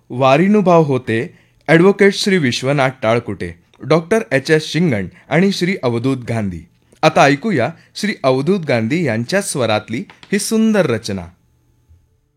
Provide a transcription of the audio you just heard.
वारीनुभाव होते advocate Shri Vishwanath टाळकुटे, doctor H. Shingane आणि श्री अवधूत गांधी. आता ऐकूया श्री अवधूत गांधी यांच्या स्वरातली ही सुंदर रचना.